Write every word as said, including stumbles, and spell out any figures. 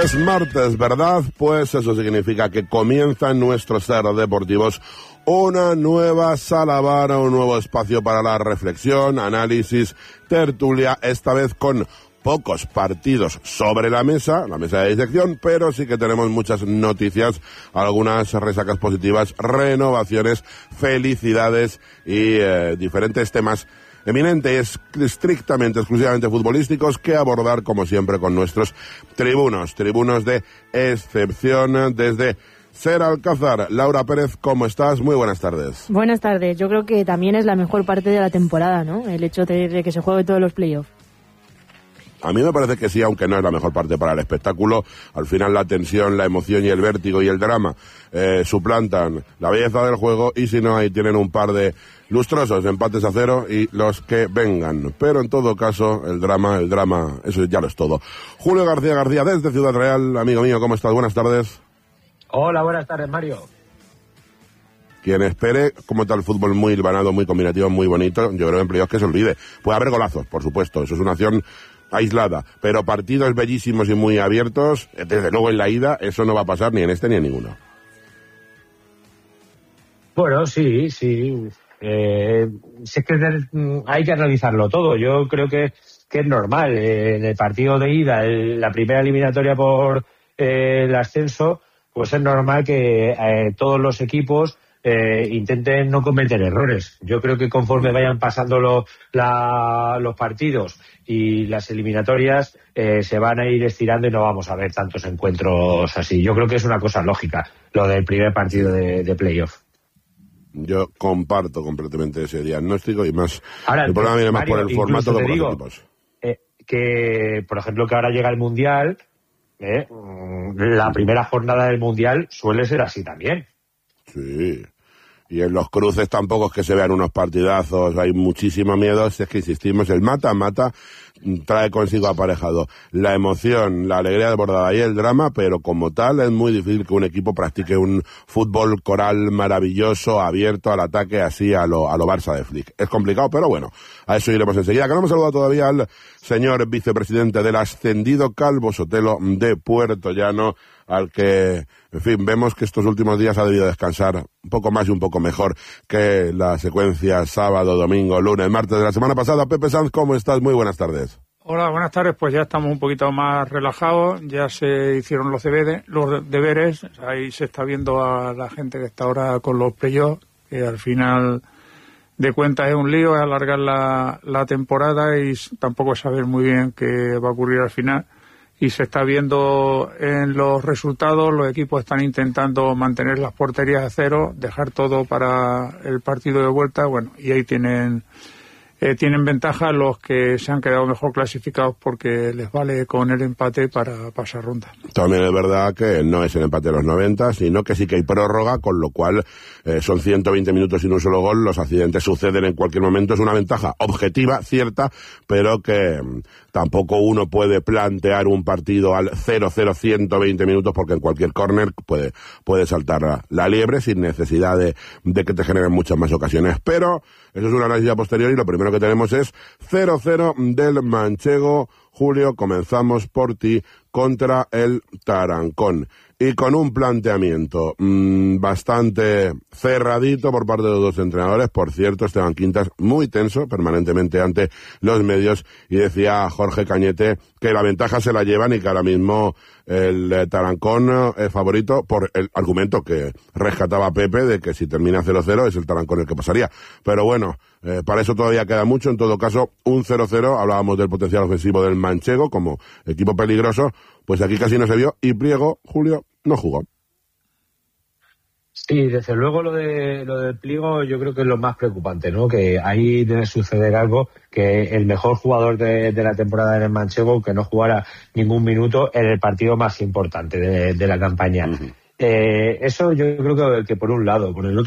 Es martes, ¿verdad? Pues eso significa que comienza en nuestros Ser Deportivos una nueva sala bar, un nuevo espacio para la reflexión, análisis, tertulia, esta vez con pocos partidos sobre la mesa, la mesa de disección, pero sí que tenemos muchas noticias, algunas resacas positivas, renovaciones, felicidades y eh, diferentes temas eminentes, estrictamente, exclusivamente futbolísticos, que abordar, como siempre, con nuestros tribunos, tribunos de excepción desde Ser Alcázar. Laura Pérez, ¿cómo estás? Muy buenas tardes. Buenas tardes. Yo creo que también es la mejor parte de la temporada, ¿no? El hecho de que se juegue todos los playoffs. A mí me parece que sí, aunque no es la mejor parte para el espectáculo. Al final la tensión, la emoción y el vértigo y el drama eh, suplantan la belleza del juego, y si no, ahí tienen un par de lustrosos empates a cero y los que vengan. Pero en todo caso, el drama, el drama, eso ya lo es todo. Julio García García, desde Ciudad Real, amigo mío, ¿cómo estás? Buenas tardes. Hola, buenas tardes, Mario. Quien espere como tal fútbol muy hilvanado, muy combinativo, muy bonito, yo creo en playoffs que se olvide. Puede haber golazos, por supuesto, eso es una acción aislada, pero partidos bellísimos y muy abiertos, desde luego en la ida, eso no va a pasar ni en este ni en ninguno. Bueno, sí, sí. Eh, es que hay que analizarlo todo. Yo creo que, que es normal. Eh, en el partido de ida, el, la primera eliminatoria por eh, el ascenso, pues es normal que eh, todos los equipos eh, intenten no cometer errores. Yo creo que conforme vayan pasando lo, la, los partidos y las eliminatorias, eh, se van a ir estirando y no vamos a ver tantos encuentros así. Yo creo que es una cosa lógica, lo del primer partido de, de playoff. Yo comparto completamente ese diagnóstico y más. Ahora, el problema viene más Mario, por el formato que por digo, los equipos. Eh, que, por ejemplo, que ahora llega el Mundial, eh, la primera jornada del Mundial suele ser así también. Sí. Y en los cruces tampoco es que se vean unos partidazos, hay muchísimo miedo. Es que insistimos, el mata-mata trae consigo aparejado la emoción, la alegría desbordada y el drama, pero como tal es muy difícil que un equipo practique un fútbol coral maravilloso, abierto al ataque, así a lo, a lo Barça de Flick. Es complicado, pero bueno, a eso iremos enseguida. Que no hemos saludado todavía al señor vicepresidente del ascendido Calvo Sotelo de Puerto Llano, al que, en fin, vemos que estos últimos días ha debido descansar un poco más y un poco mejor que la secuencia sábado, domingo, lunes, martes de la semana pasada. Pepe Sanz, ¿cómo estás? Muy buenas tardes. Hola, buenas tardes. Pues ya estamos un poquito más relajados, ya se hicieron los deberes, los deberes, ahí se está viendo a la gente que está ahora con los playoffs, que al final de cuentas es un lío, es alargar la, la temporada y tampoco saber muy bien qué va a ocurrir al final. Y se está viendo en los resultados, los equipos están intentando mantener las porterías a cero, dejar todo para el partido de vuelta, bueno, y ahí tienen eh, tienen ventaja los que se han quedado mejor clasificados porque les vale con el empate para pasar ronda. También es verdad que no es el empate de los noventa, sino que sí que hay prórroga, con lo cual eh, son ciento veinte minutos sin un solo gol, los accidentes suceden en cualquier momento, es una ventaja objetiva, cierta, pero que mm, tampoco uno puede plantear un partido al cero cero ciento veinte minutos, porque en cualquier córner puede, puede saltar la, la liebre sin necesidad de, de que te generen muchas más ocasiones. Pero eso es un análisis a posteriori, y lo primero que tenemos es cero cero del Manchego. Julio, comenzamos por ti contra el Tarancón. Y con un planteamiento mmm, bastante cerradito por parte de los dos entrenadores. Por cierto, Esteban Quintas muy tenso permanentemente ante los medios, y decía Jorge Cañete que la ventaja se la llevan y que ahora mismo el eh, Tarancón es favorito, por el argumento que rescataba Pepe de que si termina cero cero es el Tarancón el que pasaría. Pero bueno, eh, para eso todavía queda mucho. En todo caso, un cero cero, hablábamos del potencial ofensivo del Manchego como equipo peligroso, pues aquí casi no se vio, y Pliego, Julio, no jugó. Sí, desde luego lo de lo del Pliego yo creo que es lo más preocupante, ¿no? Que ahí debe suceder algo, que el mejor jugador de, de la temporada en el Manchego, que no jugara ningún minuto en el partido más importante de, de la campaña. Uh-huh. Eh, eso yo creo que, que por un lado. Por el otro